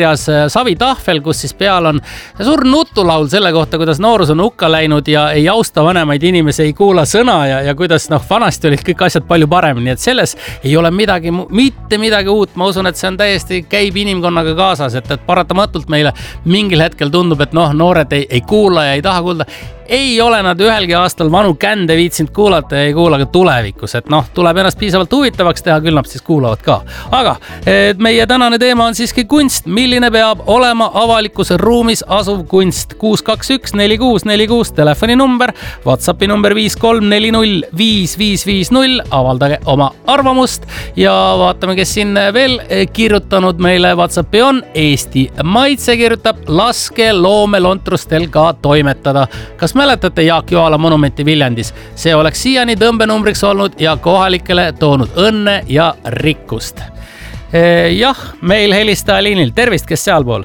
Kirjas savitahvel, kus siis peal on suur nutulaul selle kohta, kuidas noorus on hukka läinud ja ei austa vanemaid inimesi, ei kuula sõna ja kuidas vanasti olid kõik asjad palju paremini. Nii et selles ei ole mitte midagi uut. Ma usun, et see on täiesti käib inimkonnaga kaasas, et paratamatult meile mingil hetkel tundub, et noored ei kuula ja ei taha kuulda. Ei ole nad ühelgi aastal vanu kände viitsinud kuulata ja ei kuula ka tulevikus, et tuleb ennast piisavalt huvitavaks teha, küll nad siis kuulavad ka. Aga meie tänane teema on siiski kunst. Milline peab olema avalikus ruumis asuv kunst? 621-4646 telefoni number, WhatsAppi number 53405550. Avaldage oma arvamust ja vaatame, kes siin veel kirjutanud meile WhatsAppi on. Eesti Maitse kirjutab, laske loomelontrustel ka toimetada. Kas mäletate Jaak Joala monumenti Viljandis? See oleks siiani tõmbenumbriks olnud ja kohalikele toonud õnne ja rikkust. Jah, meil helistaja liinil. Tervist, kes sealpool?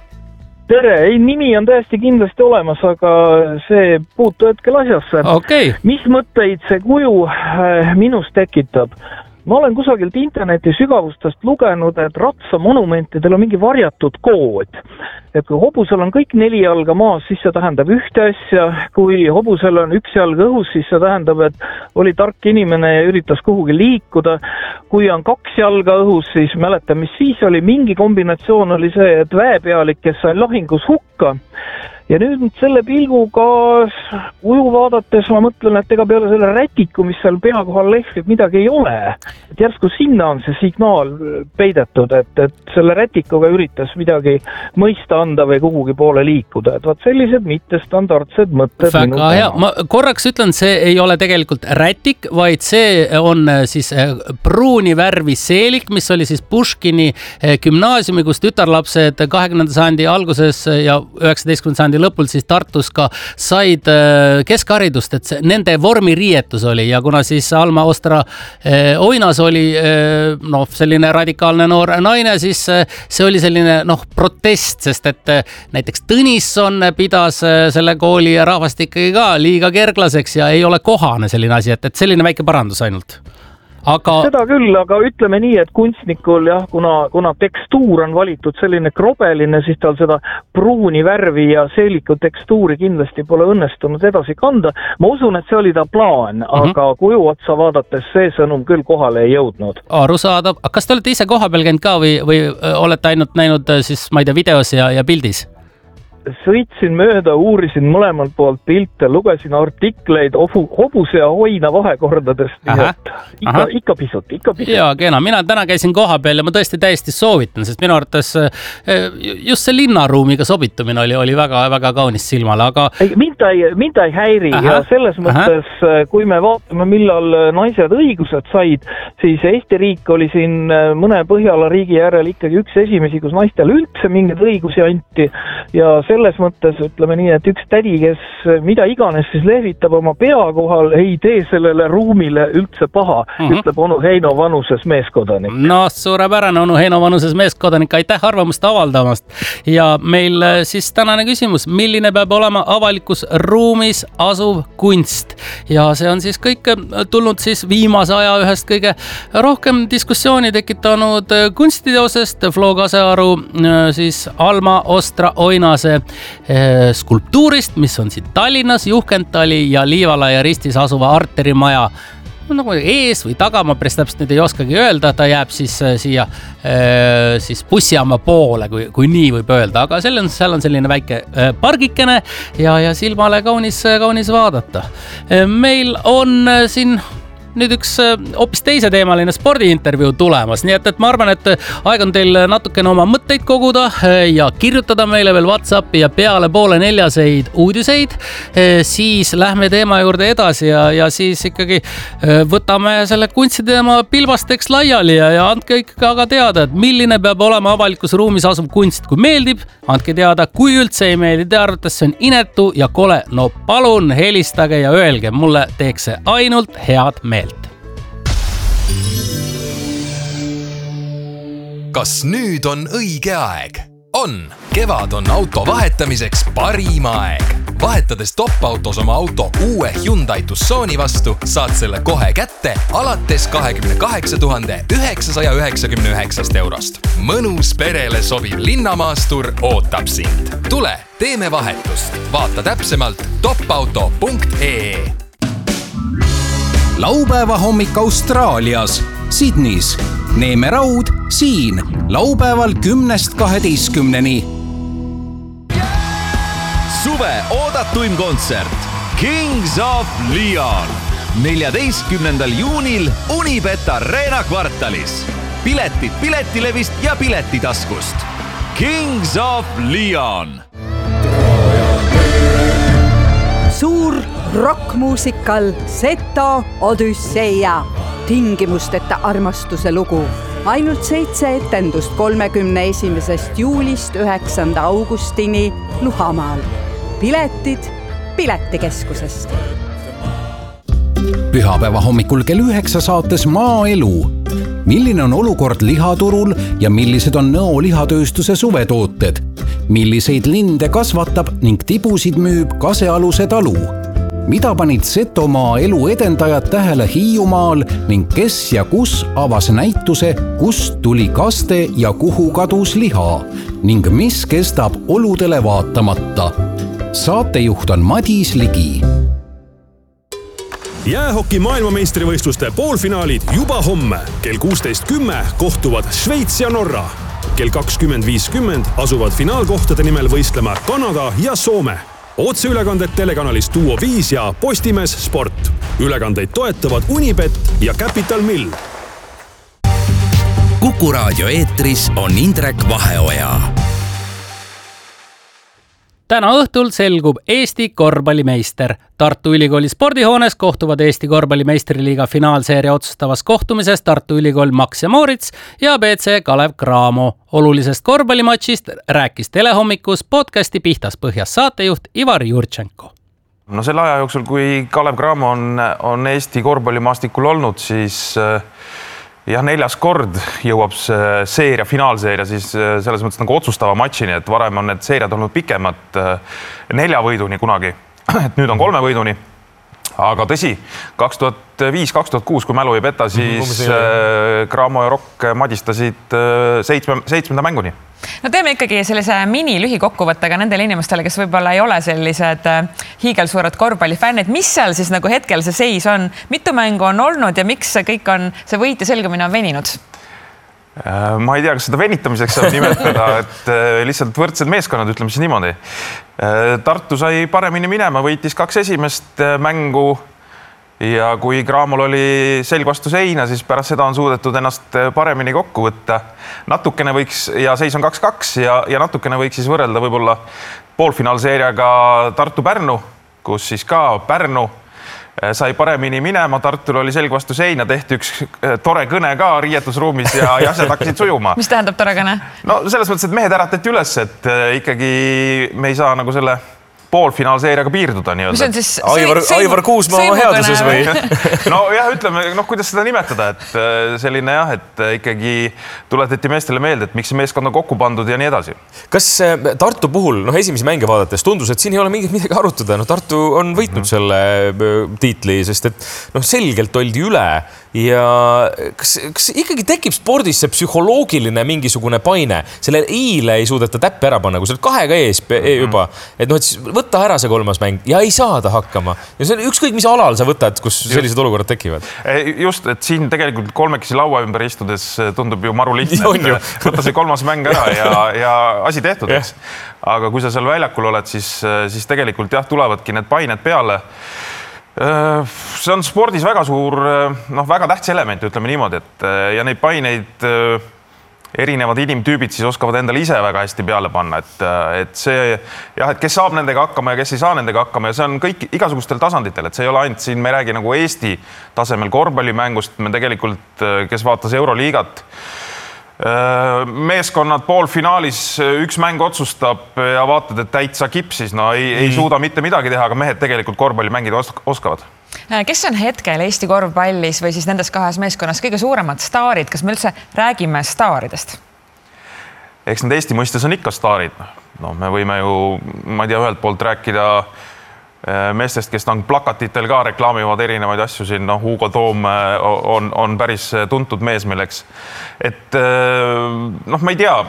Tere, nimi on täiesti kindlasti olemas, aga see puutu hetkel asjasse. Okay. Mis mõtteid see kuju minus tekitab? Ma olen kusagilt interneti sügavustest lugenud, et ratsamonumentidel on mingi varjatud kood. Et kui hobusel on kõik 4 jalga maas, siis see tähendab ühte asja. Kui hobusel on 1 jalg õhus, siis see tähendab, et oli tark inimene ja üritas kuhugi liikuda. Kui on 2 jalga õhus, siis mäletan, mis siis oli. Mingi kombinatsioon oli see, et väepealik, kes sai lahingus hukka. Ja nüüd selle pilguga kuju vaadates ma mõtlen, et ega peale selle rätiku, mis seal pea kohal lehvib, midagi ei ole. Et järsku sinna on see signaal peidetud, et selle rätikuga üritas midagi mõista anda või kuhugi poole liikuda. Et vaat sellised mittestandardsed mõtted. Väga hea. Ma korraks ütlen, see ei ole tegelikult rätik, vaid see on siis pruuni värvi seelik, mis oli siis Puškini gümnaasiumi, kus tütarlapsed 20. sajandi alguses ja 19. sajandi lõpul siis Tartus ka said keskharidust, et nende vormiriietus oli ja kuna siis Alma Ostra Oinas oli selline radikaalne noor naine, siis see oli selline protest, sest et näiteks Tõnisson pidas selle kooli ja rahvast ikkagi ka liiga kerglaseks ja ei ole kohane selline asi, et selline väike parandus ainult. Seda küll, aga ütleme nii, et kunstnikul jah, kuna tekstuur on valitud selline krobeline, siis tal seda pruuni värvi ja seeliku tekstuuri kindlasti pole õnnestunud edasi kanda. Ma usun, et see oli ta plaan, aga kuju otsa vaadates see sõnum küll kohale ei jõudnud. Arusaadav. Kas te olete ise koha peal käinud ka või olete ainult näinud siis, ma ei tea, videos ja pildis? Sõitsin mööda, uurisin mõlemalt poolt pilte, lugesin artikleid hobuse ja oina vahekordadest. Ikka pisut. Jaa, kena. Mina täna käisin koha peal ja ma tõesti täiesti soovitan, sest minu arvates just see linnaruumiga sobitumine oli väga kaunis silmale, aga... Mind ei häiri ja selles mõttes, kui me vaatame, millal naised õigused said, siis Eesti riik oli siin mõne Põhjala riigi järel ikkagi üks esimesi, kus naistel üldse mingeid õigusi anti ja selles mõttes ütleme nii, et üks tädi, kes mida iganes siis lehvitab oma pea kohal, ei tee sellele ruumile üldse paha, ütleb onu Heino vanuses meeskodanik. No, suurepärane onu Heino vanuses meeskodanik, aitäh arvamust avaldamast. Ja meil siis tänane küsimus, milline peab olema avalikus ruumis asuv kunst? Ja see on siis kõik tulnud siis viimase aja ühest kõige rohkem diskussiooni tekitanud kunstiteosest, Flo Kasearu siis Alma Ostra Oinase skulptuurist, mis on siin Tallinnas, Juhkentali ja Liivala ja Ristis asuva Arteri maja nagu ees või taga, ma päris täpselt nüüd ei oskagi öelda, ta jääb siis siia siis bussijaama poole, kui nii võib öelda, aga seal on selline väike pargikene ja silmale kaunis vaadata. Meil on siin nüüd üks hoopis teise teemaline spordiintervjuu tulemas, nii et ma arvan, et aeg on teil natukene oma mõtteid koguda ja kirjutada meile veel WhatsAppi ja peale 3:30 uudiseid, siis lähme teema juurde edasi ja siis ikkagi võtame selle kunstiteema pilbasteks laiali ja andke ikkagi aga teada, et milline peab olema avalikus ruumis asuv kunst. Kui meeldib, andke teada, kui üldse ei meeldi, te arvates see on inetu ja kole, no palun helistage ja öelge, mulle teeks see ainult head meelt. Kas nüüd on õige aeg? On! Kevad on auto vahetamiseks parim aeg. Vahetades Topautos oma auto uue Hyundai Tucsoni vastu, saad selle kohe kätte alates 28 999 eurost. Mõnus perele sobiv linnamaastur ootab sind. Tule, teeme vahetust. Vaata täpsemalt topauto.ee. Laupäeva hommik Austraalias, Sydneys. Neeme Raud siin laupäeval 10-12. Suve oodatuim kontsert Kings of Leon 14. juunil Unibet Arena kvartalis. Piletid Piletilevist ja Piletitaskust. Kings of Leon. Suur rockmuusikal Seto Odüsseia. Tingimusteta armastuse lugu. Ainult 7 etendust 31. juulist 9. augustini Luhamaal. Piletid Piletikeskusest. Pühapäeva hommikul kell 9 saates Maaelu. Milline on olukord lihaturul ja millised on Nõo lihatööstuse suvetooted? Milliseid linde kasvatab ning tibusid müüb Kasealuse talu? Mida panid Setomaa elu edendajad tähele Hiiumaal ning kes ja kus avas näituse, kust tuli kaste ja kuhu kadus liha ning mis kestab oludele vaatamata? Saatejuht on Madis Ligi. Jäähoki maailmameistrivõistluste poolfinaalid juba homme. Kell 16.10 kohtuvad Šveits ja Norra. Kell 20.50 asuvad finaalkohtade nimel võistlema Kanada ja Soome. Otseülekanded telekanalis Duo 5 ja Postimees Sport. Ülekandeid toetavad Unibet ja Capital Mill. Kuku raadio eetris on Indrek Vaheoja. Täna õhtul selgub Eesti korvpallimeister. Tartu Ülikooli spordihoones kohtuvad Eesti korvpallimeistriliiga finaalseeria otsustavas kohtumises Tartu Ülikool Max ja Moritz ja BC Kalev Cramo. Olulisest korvpallimatšist rääkis Telehommikus podcasti Pihtas Põhjas saatejuht Ivar Jurtšenko. No selle aja jooksul, kui Kalev Cramo on Eesti korvpallimaastikul olnud, siis jah, 4. kord jõuab seeria, finaalseeria siis selles mõttes nagu otsustava matšini, et varem on need seeriad olnud pikemad 4 võiduni kunagi. Et nüüd on 3 võiduni. Aga tõsi, 2005-2006, kui mälu ei peta, siis Cramo ja Rock madistasid 7. mänguni. No teeme ikkagi sellise mini-lühikokkuvõttega nendele inimestele, kes võib-olla ei ole sellised hiigelsuured korvpallifännid. Mis seal siis nagu hetkel see seis on? Mitu mängu on olnud ja miks see võit ja selgumine on veninud? Ma ei tea, kas seda venitamiseks saab nimetada, et lihtsalt võrdsed meeskonnad, ütleme siis niimoodi. Tartu sai paremini minema, võitis 2 esimest mängu ja kui Cramol oli selg vastu seina, siis pärast seda on suudetud ennast paremini kokku võtta. Natukene võiks, ja seis on 2-2 ja natukene võiks siis võrrelda võib-olla poolfinaalseeriaga Tartu-Pärnu, kus siis ka Pärnu sai paremini minema, Tartul oli selg vastu seina, tehti üks tore kõne ka riietusruumis ja asjad hakkasid sujuma. Mis tähendab tore kõne? No selles mõttes, et mehed äratati üles, et ikkagi me ei saa nagu selle poolfinaalseeriaga piirduda nii-öelda. Mis on siis Aivar Kuusmaa oma headuses või? No jah, ütleme, kuidas seda nimetada, et selline jah, et ikkagi tuletati meestele meelde, et miks see meeskond on kokku pandud ja nii edasi. Kas Tartu puhul, esimesi mänge vaadates tundus, et siin ei ole midagi arutada. Tartu on võitnud selle tiitli, sest et selgelt oldi üle ja kas ikkagi tekib spordis see psühholoogiline mingisugune paine? Selle eile ei suudeta täppi ära panna, kui sa oled 2 ees juba, et siis võtta ära see 3. mäng ja ei saada hakkama. Ja see on ükskõik, mis alal sa võtad, kus sellised olukorrad tekivad. Just, et siin tegelikult 3 laua ümber istudes tundub ju maru lihtne. Võtta see 3. mäng ära ja asi tehtud. Aga kui sa seal väljakul oled, siis tegelikult jah, tulevadki need pained peale. See on spordis väga suur, väga tähtis element, ütleme niimoodi, et ja neid paineid erinevad inimtüübid siis oskavad endale ise väga hästi peale panna, et see jah, et kes saab nendega hakkama ja kes ei saa nendega hakkama ja see on kõik igasugustel tasanditel, et see ei ole ainult siin, me ei räägi nagu Eesti tasemel korvpallimängust, me tegelikult, kes vaatas Euroliigat, meeskonnad poolfinaalis 1 mäng otsustab ja vaatad, et täitsa kipsis, ei suuda mitte midagi teha, aga mehed tegelikult korvpalli mängida oskavad. Kes on hetkel Eesti korvpallis või siis nendes 2 meeskonnas kõige suuremad staarid? Kas me üldse räägime staaridest? Eks need Eesti mõistes on ikka staarid. No me võime ju, ma ei tea, ühelt poolt rääkida meestest, kes on plakatitel ka reklaamivad erinevaid asju siin, noh, Hugo Toom on päris tuntud mees milleks. Et noh, ma ei tea,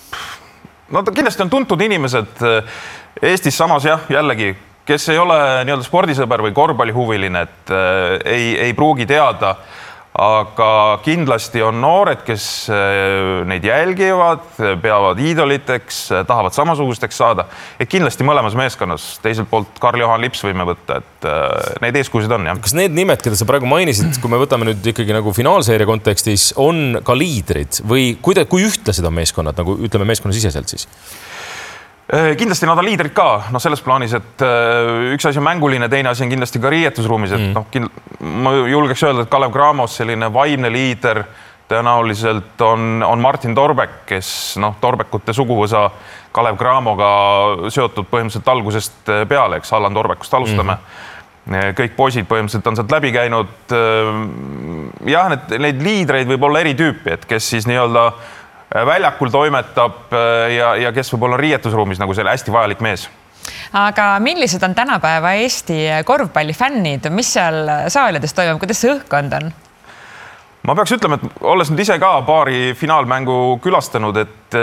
no kindlasti on tuntud inimesed Eestis samas jah, jällegi, kes ei ole nii-öelda spordisõber või korvpallihuviline, et ei pruugi teada, aga kindlasti on noored, kes neid jälgivad, peavad iidoliteks, tahavad samasugusteks saada. Et kindlasti mõlemas meeskonnas, teiselt poolt Karl-Johan Lips võime võtta, et neid eeskuusid on. Jah. Kas need nimed, keda sa praegu mainisid, kui me võtame nüüd ikkagi nagu finaalseeria kontekstis, on ka liidrid või kui ühtlased on meeskonnad, nagu ütleme meeskonnasiseselt siis? Kindlasti nad on liidrid ka, no selles plaanis, et üks asi on mänguline, teine asi on kindlasti ka riietusruumis, et noh, ma julgeks öelda, et Kalev Cramos selline vaimne liider tõenäoliselt on Martin Torbek, kes noh, Torbekute suguvõsa Kalev Cramoga seotud põhimõtteliselt algusest peale, eks Allan Torbekust alustame. Kõik poisid põhimõtteliselt on sealt läbi käinud. Jah, neid liidreid võib olla eri tüüpi, et kes siis nii-öelda väljakul toimetab ja kes võib olla riietusruumis nagu selle hästi vajalik mees. Aga millised on tänapäeva Eesti korvpallifännid, mis seal saalides toimub, kuidas see õhkkond on? Ma peaks ütlema, et olles nüüd ise ka paari finaalmängu külastanud,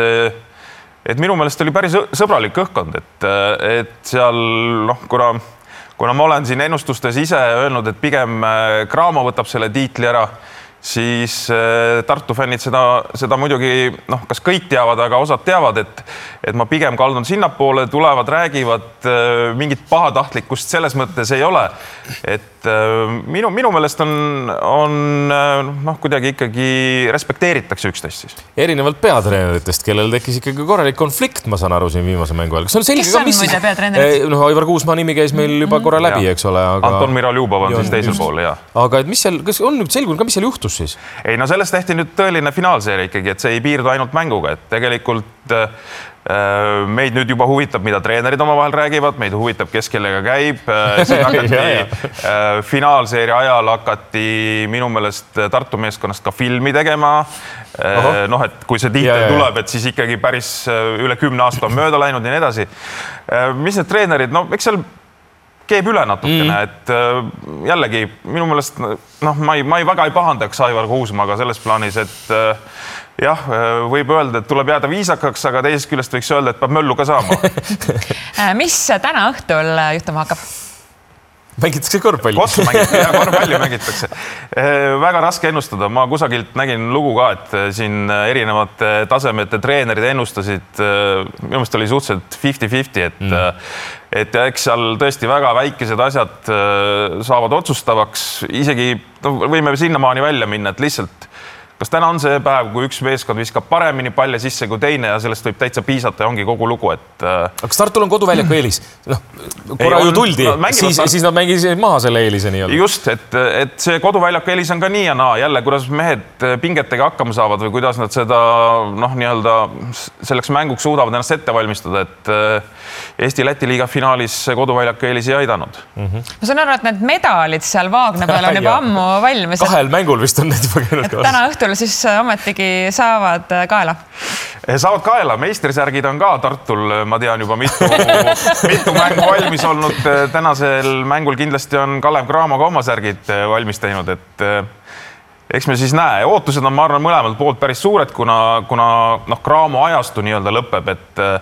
et minu meelest oli päris sõbralik õhkkond, et seal noh, kuna ma olen siin ennustustes ise öelnud, et pigem Cramo võtab selle tiitli ära, siis Tartu fännid seda muidugi, noh, kas kõik teavad, aga osad teavad, et ma pigem kaldun sinnapoole, tulevad, räägivad, mingit pahatahtlikkust selles mõttes ei ole. Et minu meelest on noh, kuidagi ikkagi respekteeritakse üksteist siis. Erinevalt peatreeneritest, kellel tekkis ikkagi korralik konflikt, ma saan aru siin viimase mängu ajal. Kes on muide peatreenerid? No, Aivar Kuusmaa nimi käis meil juba korra läbi, eks ole. Aga... Anton Miraljubov on siis teisel pool, jah. Aga et mis seal, kas on nüüd selgunud ka, mis seal juhtus siis? Ei, no sellest tehti nüüd tõeline finaalseeria ikkagi, et see ei piirdu ainult mänguga, et tegelikult meid nüüd juba huvitab, mida treenerid omavahel räägivad, meid huvitab, kes kellega käib. Siin hakati finaalseeria ajal hakati minu meelest Tartu meeskonnast ka filmi tegema. Noh, et kui see tiitel tuleb, et siis ikkagi päris üle 10 aasta on mööda läinud ja nii edasi. Mis need treenerid, no eks seal keeb üle natukene, et jällegi minu meelest, noh, ma ei väga ei pahandaks Aivar Kuusmaaga selles plaanis, et jah, võib öelda, et tuleb jääda viisakaks, aga teisest küljest võiks öelda, et peab möllu ka saama. Mis täna õhtul juhtuma hakkab? Mängitakse korvpalli. Korvpalli mängitakse. Väga raske ennustada. Ma kusagilt nägin lugu ka, et siin erinevad tasemete treenerid ennustasid. Minu meelest oli suhteliselt 50-50, et eks seal tõesti väga väikesed asjad saavad otsustavaks. Isegi võime sinnamaani välja minna, et lihtsalt kas täna on see päev, kui üks meeskond viskab paremini palle sisse kui teine ja sellest võib täitsa piisata ja ongi kogu lugu, et... Kas Tartul on koduväljaku eelis? No, korra ju tuldi, siis nad mängisid maha selle eelise nii-öelda. Just, et see koduväljaku eelis on ka nii ja naa. Jälle, kuidas mehed pingetega hakkama saavad või kuidas nad seda noh, nii-öelda selleks mänguks suudavad ennast ette valmistada, et Eesti-Läti liiga finaalis koduväljaku eelis ei aidanud. Ma saan aru, et need medalid seal Vaagna peal on juba ammu valmis. Kahel mängul vist on need juba käinud kaas. Täna õhtul siis ometigi saavad kaela? Saavad kaela. Meistrisärgid on ka Tartul, ma tean juba mitu mängu valmis olnud. Tänasel mängul kindlasti on Kalev Cramo ka oma särgid valmis teinud, et eks me siis näe. Ootused on, ma arvan, mõlemalt poolt päris suured, kuna Cramo ajastu nii-öelda lõpeb,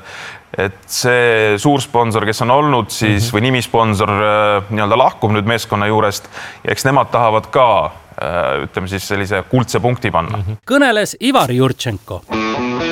et see suursponsor, kes on olnud siis või nimisponsor nii-öelda lahkub nüüd meeskonna juurest ja eks nemad tahavad ka ütleme siis sellise kuldse punkti panna. Kõneles Ivar Jurtšenko.